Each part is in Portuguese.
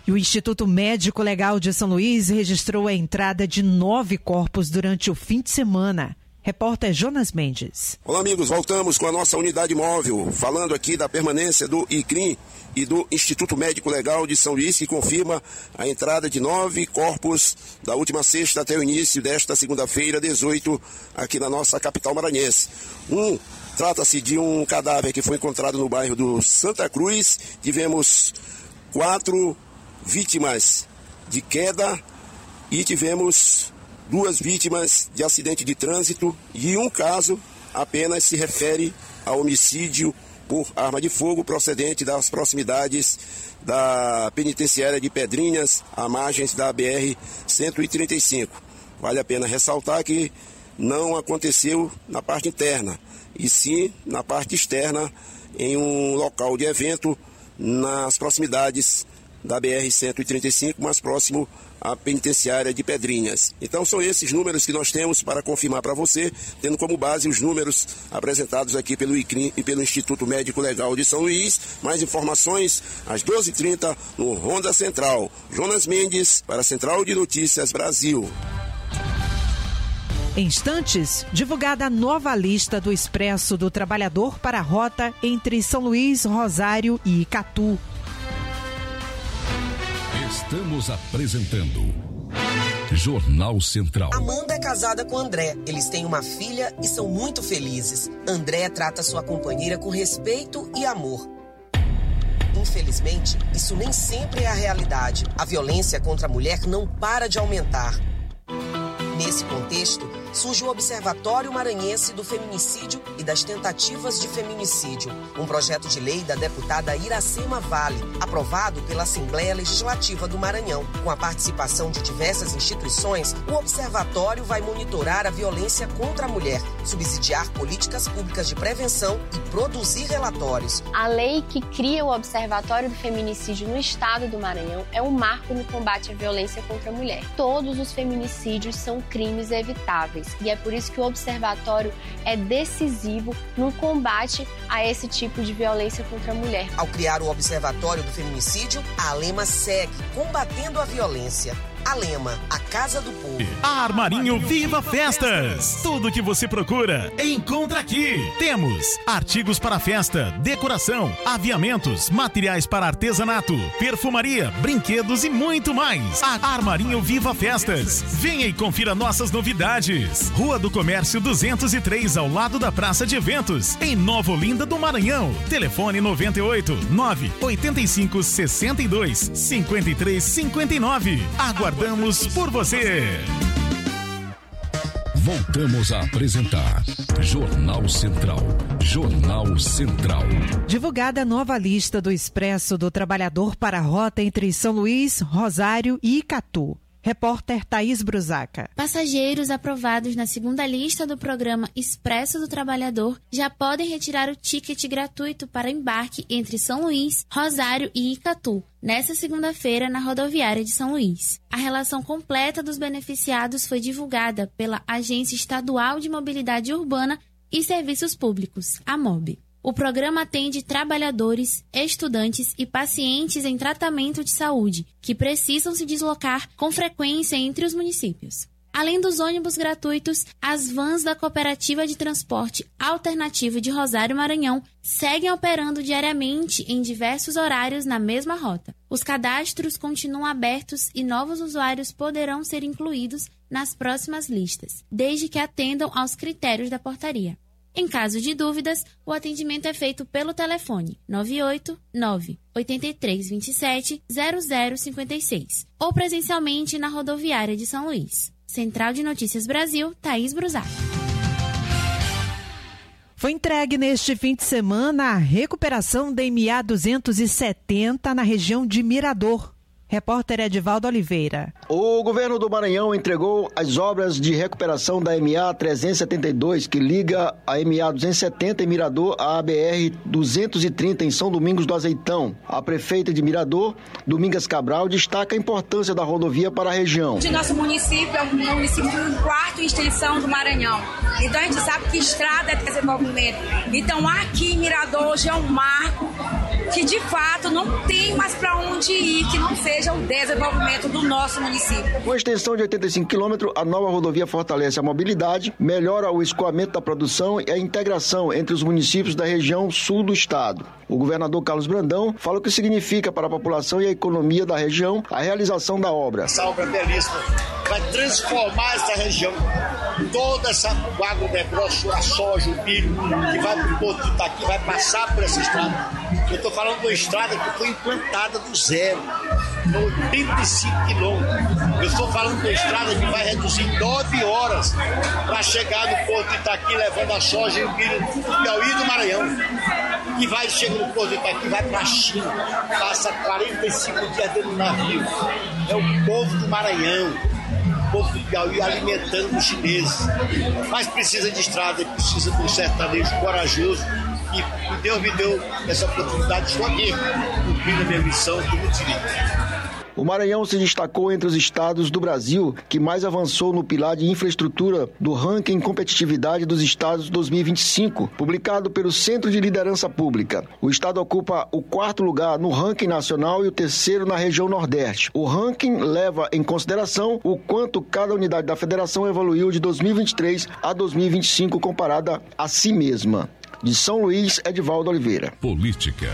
E o Instituto Médico Legal de São Luís registrou a entrada de 9 corpos durante o fim de semana. Repórter Jonas Mendes. Olá, amigos. Voltamos com a nossa unidade móvel, falando aqui da permanência do ICRIM e do Instituto Médico Legal de São Luís, que confirma a entrada de 9 corpos da última sexta até o início desta segunda-feira, 18, aqui na nossa capital maranhense. Trata-se de um cadáver que foi encontrado no bairro do Santa Cruz. Tivemos 4 vítimas de queda e tivemos 2 vítimas de acidente de trânsito e um caso apenas se refere a homicídio por arma de fogo procedente das proximidades da penitenciária de Pedrinhas, à margens da BR-135. Vale a pena ressaltar que não aconteceu na parte interna, e sim na parte externa, em um local de evento, nas proximidades da BR-135, mais próximo à penitenciária de Pedrinhas. Então são esses números que nós temos para confirmar para você, tendo como base os números apresentados aqui pelo ICRIM e pelo Instituto Médico Legal de São Luís. Mais informações às 12h30 no Ronda Central. Jonas Mendes para a Central de Notícias Brasil. Em instantes, divulgada a nova lista do Expresso do Trabalhador para a rota entre São Luís, Rosário e Icatu. Estamos apresentando Jornal Central. Amanda é casada com André. Eles têm uma filha e são muito felizes. André trata sua companheira com respeito e amor. Infelizmente, isso nem sempre é a realidade. A violência contra a mulher não para de aumentar. Nesse contexto, surge o Observatório Maranhense do Feminicídio e das Tentativas de Feminicídio, um projeto de lei da deputada Iracema Vale, aprovado pela Assembleia Legislativa do Maranhão. Com a participação de diversas instituições, o observatório vai monitorar a violência contra a mulher, subsidiar políticas públicas de prevenção e produzir relatórios. A lei que cria o Observatório do Feminicídio no estado do Maranhão é um marco no combate à violência contra a mulher. Todos os feminicídios são crimes evitáveis e é por isso que o observatório é decisivo no combate a esse tipo de violência contra a mulher. Ao criar o Observatório do Feminicídio, a Alema segue combatendo a violência. Alema, a Casa do Povo. A Armarinho Viva Festas. Tudo que você procura, encontra aqui. Temos artigos para festa, decoração, aviamentos, materiais para artesanato, perfumaria, brinquedos e muito mais. A Armarinho Viva Festas. Venha e confira nossas novidades. Rua do Comércio 203, ao lado da Praça de Eventos, em Nova Olinda do Maranhão. Telefone 98 9 85 62 53 59. Aguardamos por você. Voltamos a apresentar Jornal Central. Jornal Central. Divulgada a nova lista do Expresso do Trabalhador para a rota entre São Luís, Rosário e Icatu. Repórter Thaís Brusaca. Passageiros aprovados na segunda lista do programa Expresso do Trabalhador já podem retirar o ticket gratuito para embarque entre São Luís, Rosário e Icatu, nesta segunda-feira na rodoviária de São Luís. A relação completa dos beneficiados foi divulgada pela Agência Estadual de Mobilidade Urbana e Serviços Públicos, AMOB. O programa atende trabalhadores, estudantes e pacientes em tratamento de saúde que precisam se deslocar com frequência entre os municípios. Além dos ônibus gratuitos, as vans da Cooperativa de Transporte Alternativo de Rosário Maranhão seguem operando diariamente em diversos horários na mesma rota. Os cadastros continuam abertos e novos usuários poderão ser incluídos nas próximas listas, desde que atendam aos critérios da portaria. Em caso de dúvidas, o atendimento é feito pelo telefone 989-8327-0056 ou presencialmente na rodoviária de São Luís. Central de Notícias Brasil, Thaís Brusac. Foi entregue neste fim de semana a recuperação da MA 270 na região de Mirador. Repórter Edivaldo Oliveira. O governo do Maranhão entregou as obras de recuperação da MA 372, que liga a MA 270 em Mirador à BR 230 em São Domingos do Azeitão. A prefeita de Mirador, Domingas Cabral, destaca a importância da rodovia para a região. O nosso município é o município de 4ª extensão do Maranhão. Então a gente sabe que estrada é desenvolvimento. Então aqui em Mirador hoje é um marco que de fato não tem mais para onde ir, que não seja o desenvolvimento do nosso município. Com a extensão de 85 quilômetros, a nova rodovia fortalece a mobilidade, melhora o escoamento da produção e a integração entre os municípios da região sul do estado. O governador Carlos Brandão fala o que significa para a população e a economia da região a realização da obra. Essa obra belíssima vai transformar essa região, toda essa agronegócio, a soja, o milho, que vai para o Porto de Itaqui, vai passar por essa estrada. Eu estou falando de uma estrada que foi implantada do zero, com 35 quilômetros. Eu estou falando de uma estrada que vai reduzir 9 horas para chegar no Porto de Itaqui, levando a soja e o milho do Piauí e do Maranhão. E vai, chega no Porto de Itaqui, vai para a China, passa 45 dias dentro do navio. É o povo do Maranhão, o povo do Piauí alimentando os chineses. Mas precisa de estrada, precisa de um sertanejo corajoso. E Deus me deu essa oportunidade, estou aqui, cumprindo a minha missão como direito. O Maranhão se destacou entre os estados do Brasil que mais avançou no pilar de infraestrutura do ranking Competitividade dos Estados 2025, publicado pelo Centro de Liderança Pública. O estado ocupa o 4º lugar no ranking nacional e o 3º na região Nordeste. O ranking leva em consideração o quanto cada unidade da federação evoluiu de 2023 a 2025 comparada a si mesma. De São Luís, Edivaldo Oliveira. Política.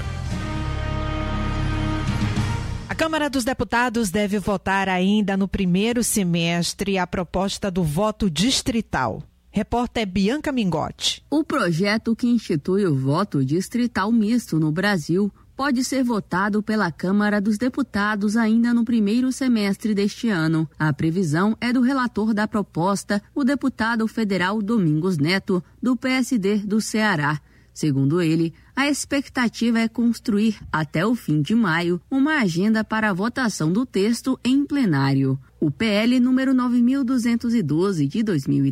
A Câmara dos Deputados deve votar ainda no primeiro semestre a proposta do voto distrital. Repórter Bianca Mingotti. O projeto que institui o voto distrital misto no Brasil pode ser votado pela Câmara dos Deputados ainda no primeiro semestre deste ano. A previsão é do relator da proposta, o deputado federal Domingos Neto, do PSD do Ceará. Segundo ele, a expectativa é construir, até o fim de maio, uma agenda para a votação do texto em plenário. O PL número 9.212 de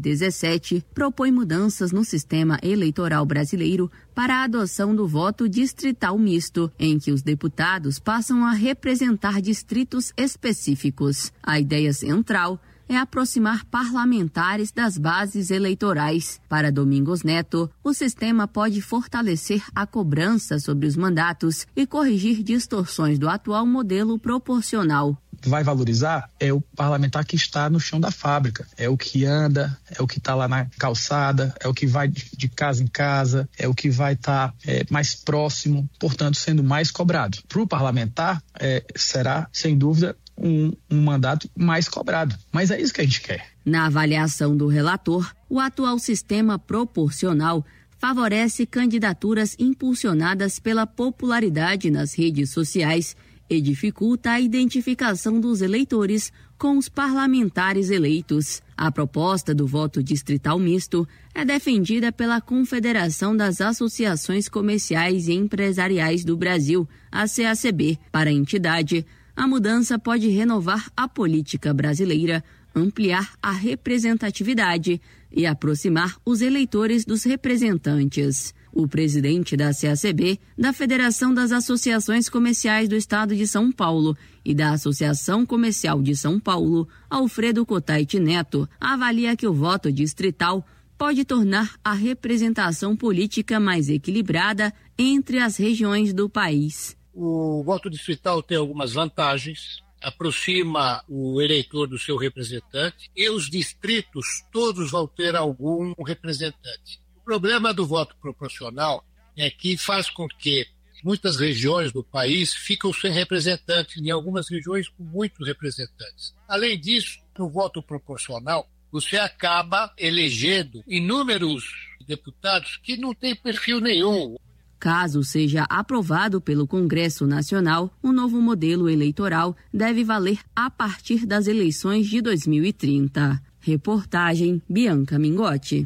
2017 propõe mudanças no sistema eleitoral brasileiro para a adoção do voto distrital misto, em que os deputados passam a representar distritos específicos. A ideia central é aproximar parlamentares das bases eleitorais. Para Domingos Neto, o sistema pode fortalecer a cobrança sobre os mandatos e corrigir distorções do atual modelo proporcional. Vai valorizar é o parlamentar que está no chão da fábrica, é o que anda, é o que está lá na calçada, é o que vai de casa em casa, é o que vai estar mais próximo, portanto sendo mais cobrado. Para o parlamentar será, sem dúvida, um mandato mais cobrado. Mas é isso que a gente quer. Na avaliação do relator, o atual sistema proporcional favorece candidaturas impulsionadas pela popularidade nas redes sociais e dificulta a identificação dos eleitores com os parlamentares eleitos. A proposta do voto distrital misto é defendida pela Confederação das Associações Comerciais e Empresariais do Brasil, a CACB. Para a entidade, a mudança pode renovar a política brasileira, ampliar a representatividade e aproximar os eleitores dos representantes. O presidente da CACB, da Federação das Associações Comerciais do Estado de São Paulo e da Associação Comercial de São Paulo, Alfredo Cotaiti Neto, avalia que o voto distrital pode tornar a representação política mais equilibrada entre as regiões do país. O voto distrital tem algumas vantagens, aproxima o eleitor do seu representante e os distritos todos vão ter algum representante. O problema do voto proporcional é que faz com que muitas regiões do país ficam sem representantes, em algumas regiões com muitos representantes. Além disso, no voto proporcional, você acaba elegendo inúmeros deputados que não têm perfil nenhum. Caso seja aprovado pelo Congresso Nacional, o novo modelo eleitoral deve valer a partir das eleições de 2030. Reportagem Bianca Mingotti.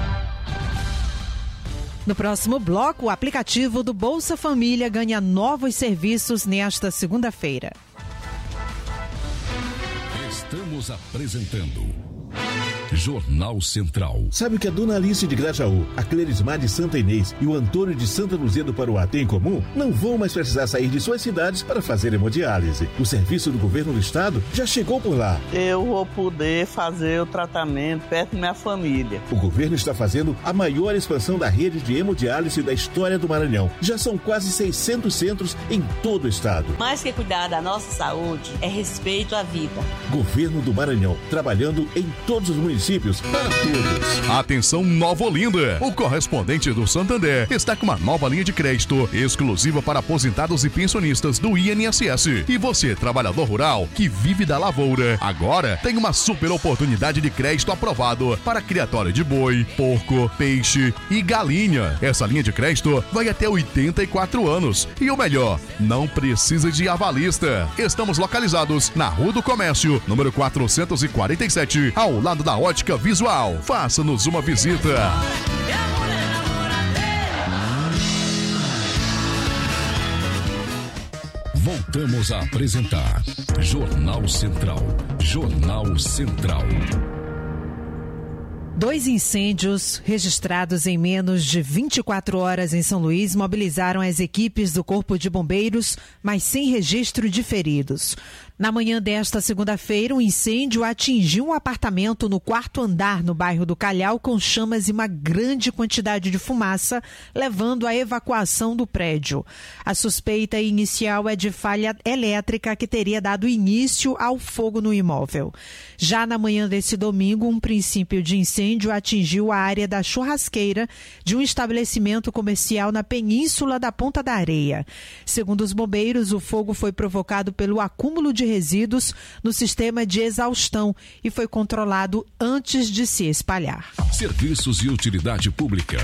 No próximo bloco, o aplicativo do Bolsa Família ganha novos serviços nesta segunda-feira. Estamos apresentando Jornal Central. Sabe o que a Dona Alice de Grajaú, a Clerismar de Santa Inês e o Antônio de Santa Luzia do Paruá têm em comum? Não vão mais precisar sair de suas cidades para fazer hemodiálise. O serviço do governo do estado já chegou por lá. Eu vou poder fazer o tratamento perto da minha família. O governo está fazendo a maior expansão da rede de hemodiálise da história do Maranhão. Já são quase 600 centros em todo o estado. Mais que cuidar da nossa saúde, é respeito à vida. Governo do Maranhão, trabalhando em todos os municípios para todos. Atenção, Nova Olinda. O correspondente do Santander está com uma nova linha de crédito exclusiva para aposentados e pensionistas do INSS. E você, trabalhador rural que vive da lavoura, agora tem uma super oportunidade de crédito aprovado para criatório de boi, porco, peixe e galinha. Essa linha de crédito vai até 84 anos. E o melhor, não precisa de avalista. Estamos localizados na Rua do Comércio, número 447, ao lado da Ótica Visual. Faça-nos uma visita. Voltamos a apresentar Jornal Central. Jornal Central. 2 incêndios registrados em menos de 24 horas em São Luís mobilizaram as equipes do Corpo de Bombeiros, mas sem registro de feridos. Na manhã desta segunda-feira, um incêndio atingiu um apartamento no 4º andar no bairro do Calhau com chamas e uma grande quantidade de fumaça, levando à evacuação do prédio. A suspeita inicial é de falha elétrica que teria dado início ao fogo no imóvel. Já na manhã desse domingo, um princípio de incêndio atingiu a área da churrasqueira de um estabelecimento comercial na península da Ponta da Areia. Segundo os bombeiros, o fogo foi provocado pelo acúmulo de resíduos no sistema de exaustão e foi controlado antes de se espalhar. Serviços e utilidade pública.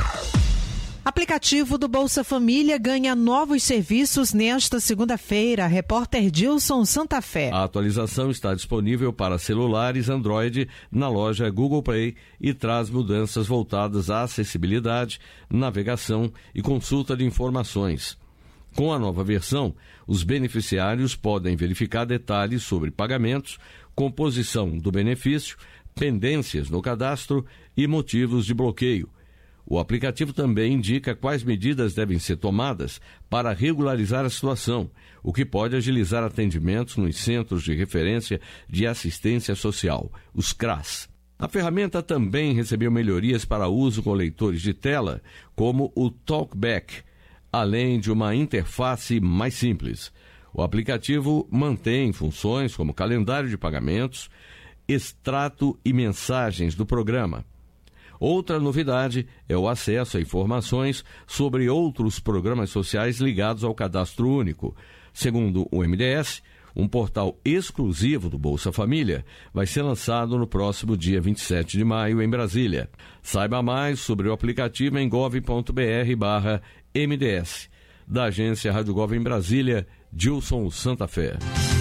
Aplicativo do Bolsa Família ganha novos serviços nesta segunda-feira. Repórter Dilson Santa Fé. A atualização está disponível para celulares Android na loja Google Play e traz mudanças voltadas à acessibilidade, navegação e consulta de informações. Com a nova versão, os beneficiários podem verificar detalhes sobre pagamentos, composição do benefício, pendências no cadastro e motivos de bloqueio. O aplicativo também indica quais medidas devem ser tomadas para regularizar a situação, o que pode agilizar atendimentos nos Centros de Referência de Assistência Social, os CRAS. A ferramenta também recebeu melhorias para uso com leitores de tela, como o TalkBack, além de uma interface mais simples. O aplicativo mantém funções como calendário de pagamentos, extrato e mensagens do programa. Outra novidade é o acesso a informações sobre outros programas sociais ligados ao Cadastro Único. Segundo o MDS, um portal exclusivo do Bolsa Família vai ser lançado no próximo dia 27 de maio em Brasília. Saiba mais sobre o aplicativo em gov.br/MDS. Da agência Rádio Gov em Brasília, Dilson Santa Fé.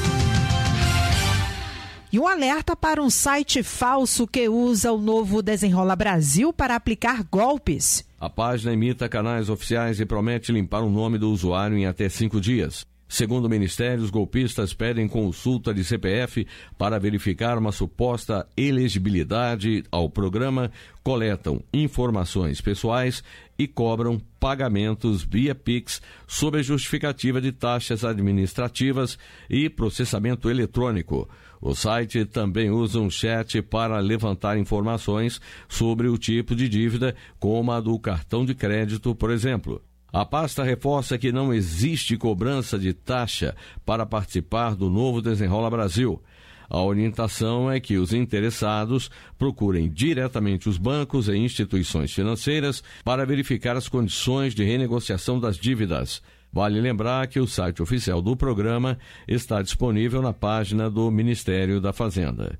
E um alerta para um site falso que usa o novo Desenrola Brasil para aplicar golpes. A página imita canais oficiais e promete limpar o nome do usuário em até 5 dias. Segundo o Ministério, os golpistas pedem consulta de CPF para verificar uma suposta elegibilidade ao programa, coletam informações pessoais e cobram pagamentos via Pix sob a justificativa de taxas administrativas e processamento eletrônico. O site também usa um chat para levantar informações sobre o tipo de dívida, como a do cartão de crédito, por exemplo. A pasta reforça que não existe cobrança de taxa para participar do novo Desenrola Brasil. A orientação é que os interessados procurem diretamente os bancos e instituições financeiras para verificar as condições de renegociação das dívidas. Vale lembrar que o site oficial do programa está disponível na página do Ministério da Fazenda,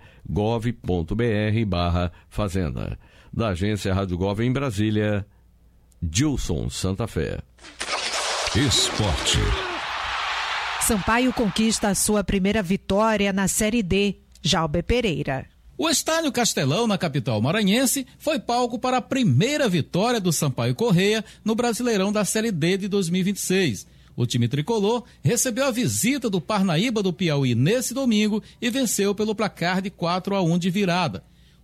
gov.br/fazenda. Da agência Rádio Gov em Brasília, Dilson Santa Fé. Esporte. Sampaio conquista a sua primeira vitória na Série D. Jalber Pereira. O Estádio Castelão, na capital maranhense, foi palco para a primeira vitória do Sampaio Corrêa no Brasileirão da Série D de 2026. O time tricolor recebeu a visita do Parnaíba do Piauí nesse domingo e venceu pelo placar de 4-1 de virada.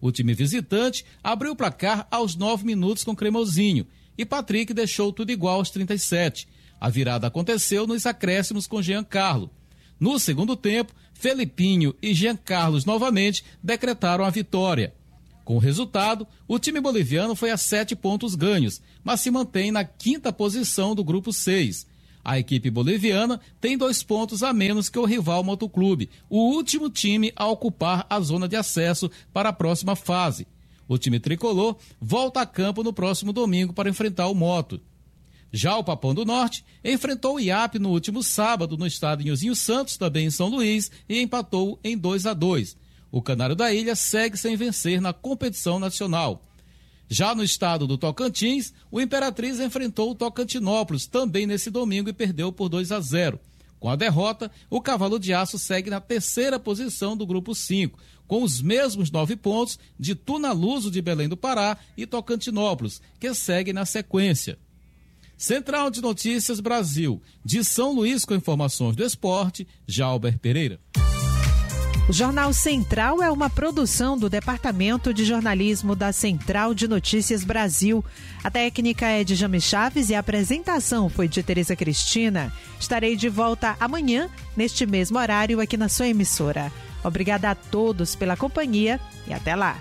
O time visitante abriu o placar aos 9 minutos com Cremosinho e Patrick deixou tudo igual aos 37. A virada aconteceu nos acréscimos com Giancarlo. No segundo tempo, Felipinho e Jean Carlos novamente decretaram a vitória. Com o resultado, o time boliviano foi a 7 pontos ganhos, mas se mantém na 5ª posição do grupo 6. A equipe boliviana tem 2 pontos a menos que o rival Motoclube, o último time a ocupar a zona de acesso para a próxima fase. O time tricolor volta a campo no próximo domingo para enfrentar o Moto. Já o Papão do Norte enfrentou o IAP no último sábado no estádio Nilzinho Santos, também em São Luís, e empatou em 2-2. O Canário da Ilha segue sem vencer na competição nacional. Já no estado do Tocantins, o Imperatriz enfrentou o Tocantinópolis também nesse domingo e perdeu por 2-0. Com a derrota, o Cavalo de Aço segue na 3ª posição do grupo 5, com os mesmos 9 pontos de Tunaluso de Belém do Pará e Tocantinópolis, que seguem na sequência. Central de Notícias Brasil, de São Luís, com informações do esporte, Jalber Pereira. O Jornal Central é uma produção do Departamento de Jornalismo da Central de Notícias Brasil. A técnica é de Jame Chaves e a apresentação foi de Tereza Cristina. Estarei de volta amanhã, neste mesmo horário, aqui na sua emissora. Obrigada a todos pela companhia e até lá.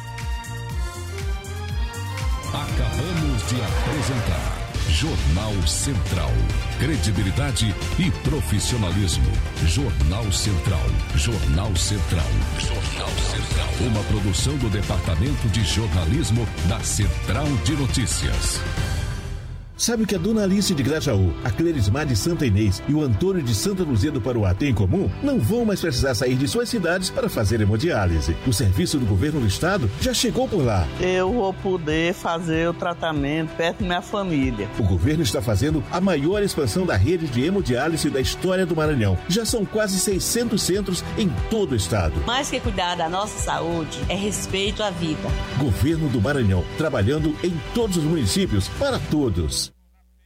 Acabamos de apresentar Jornal Central. Credibilidade e profissionalismo. Jornal Central. Jornal Central. Jornal Central. Uma produção do Departamento de Jornalismo da Central de Notícias. Sabe que a Dona Alice de Grajaú, a Clerismar de Santa Inês e o Antônio de Santa Luzia do Paruá têm em comum? Não vão mais precisar sair de suas cidades para fazer hemodiálise. O serviço do governo do estado já chegou por lá. Eu vou poder fazer o tratamento perto da minha família. O governo está fazendo a maior expansão da rede de hemodiálise da história do Maranhão. Já são quase 600 centros em todo o estado. Mais que cuidar da nossa saúde, é respeito à vida. Governo do Maranhão, trabalhando em todos os municípios, para todos.